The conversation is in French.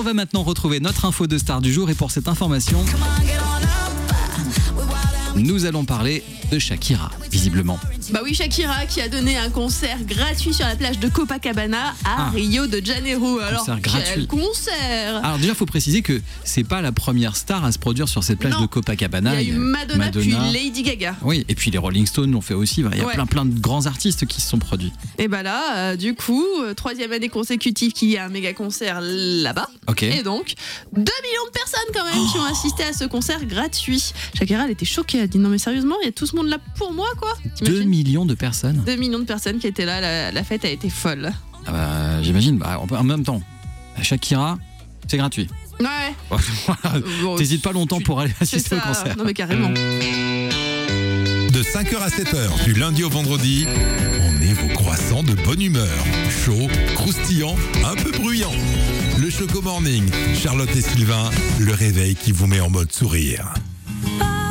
on va maintenant retrouver notre info de star du jour. Et pour cette information, nous allons parler de Shakira, visiblement. Bah oui, Shakira qui a donné un concert gratuit sur la plage de Copacabana à Rio de Janeiro. Alors, quel concert! Alors déjà, il faut préciser que c'est pas la première star à se produire sur cette plage de Copacabana. Il y a eu Madonna, puis Lady Gaga. Oui, et puis les Rolling Stones l'ont fait aussi. Il y a plein de grands artistes qui se sont produits. Et bah là, du coup, 3e année consécutive qu'il y a un méga concert là-bas. Et donc, 2 millions de personnes quand même qui ont assisté à ce concert gratuit. Shakira, elle était choquée. Elle a dit non mais sérieusement, il y a tout ce monde là pour moi quoi. 2 millions de personnes. 2 millions de personnes qui étaient là. La fête a été folle. J'imagine. En même temps, Shakira, c'est gratuit. Ouais. T'hésites pas longtemps pour aller assister au concert. Non mais carrément. De 5h à 7h, du lundi au vendredi, on est vos croissants de bonne humeur. Chaud, croustillant, un peu bruyant. Le Choco Morning, Charlotte et Sylvain, le réveil qui vous met en mode sourire.